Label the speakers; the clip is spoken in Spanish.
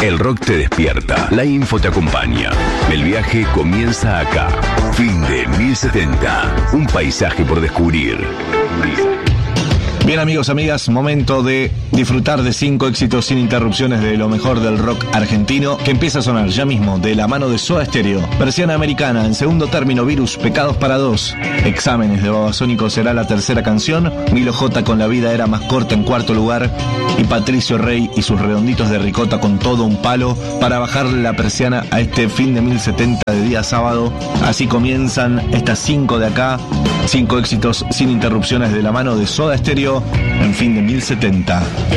Speaker 1: El rock te despierta, la info te acompaña. El viaje comienza acá. Fin de 1070. Un paisaje por descubrir.
Speaker 2: Bien, amigos, amigas, momento de disfrutar de 5 éxitos sin interrupciones de lo mejor del rock argentino, que empieza a sonar ya mismo de la mano de Soda Stereo. Persiana Americana, en segundo término, Virus, Pecados para dos. Exámenes de Babasónicos será la tercera canción. Milo J con La vida era más corta en cuarto lugar. Y Patricio Rey y sus redonditos de ricota con todo un palo para bajarle la persiana a este fin de 1070 de día sábado. Así comienzan estas 5 de acá. 5 éxitos sin interrupciones de la mano de Soda Stereo en fin de 1070.